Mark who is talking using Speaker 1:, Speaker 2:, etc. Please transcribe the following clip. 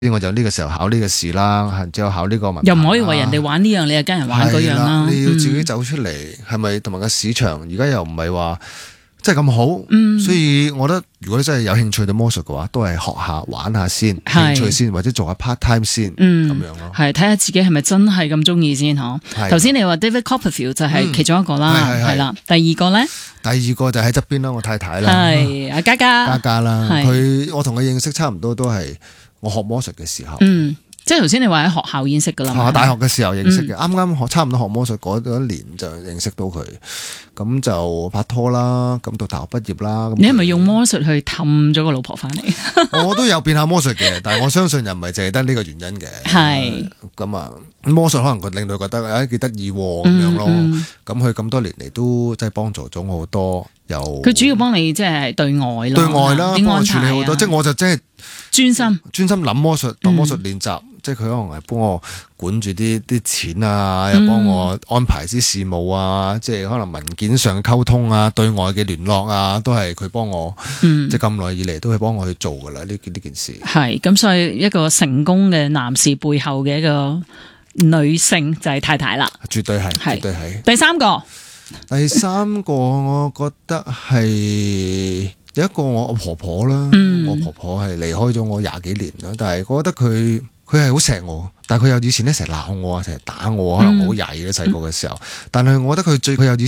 Speaker 1: 我就呢個時候考呢個試啦，之後考呢個文憑啦，
Speaker 2: 又唔可以為人哋玩呢樣，你又跟人玩嗰樣啦。
Speaker 1: 你要自己走出嚟，係咪同埋個市場而家又唔係話即係咁好，所以我覺得如果你真係有興趣對魔術嘅話，都係學下玩下先，興趣先，或者做下 part time 先，咁樣咯。
Speaker 2: 係睇下自己係咪真係咁中意先嗬。頭先你話 David Copperfield 就係其中一個啦，係啦。第二個咧？第
Speaker 1: 二個就喺側邊啦，我太太啦，
Speaker 2: 係阿嘉嘉
Speaker 1: 啦。我同佢認識差唔多，都係我學魔術嘅時候。
Speaker 2: 即係頭先你話喺學校認識噶啦，
Speaker 1: 大學嘅時候認識嘅，啱啱差唔多學魔術嗰一年就認識到佢，咁就拍拖啦，咁到大學畢業啦。
Speaker 2: 你係咪用魔術去氹咗個老婆翻嚟？
Speaker 1: 我都有變下魔術嘅，但係我相信又唔係淨係得呢個原因嘅。
Speaker 2: 係
Speaker 1: 咁啊，魔術可能佢令到佢覺得幾得意咁樣咯。咁佢咁多年嚟都即係幫助咗我好多。
Speaker 2: 佢主要幫你即係對外啦，
Speaker 1: 幫我處理好多，即係我就真係專心諗魔術，當魔術練習。即係佢可能係幫我管住啲錢啊，又幫我安排啲事務啊，即係可能文件上嘅溝通啊，對外嘅聯絡啊，都係佢幫我，即係咁耐以嚟都係幫我去做噶啦呢件事。係
Speaker 2: 咁，所以一個成功嘅男士背後嘅一個女性就係太太啦，
Speaker 1: 絕對係。
Speaker 2: 第三個，
Speaker 1: 我覺得係有一個我婆婆啦，我婆婆係離開咗我20幾年啦，但係我覺得佢係好錫我，但係佢又以前咧成日鬧我啊，成日打我，可能我好曳嘅細個嘅時候，但係我覺得佢有以